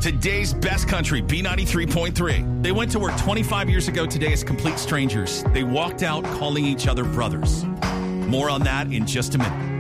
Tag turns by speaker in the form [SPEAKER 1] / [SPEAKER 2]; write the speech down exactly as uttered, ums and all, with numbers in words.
[SPEAKER 1] Today's best country, B ninety-three point three. They went to work twenty-five years ago today as complete strangers. They walked out calling each other brothers. More on that in just a minute.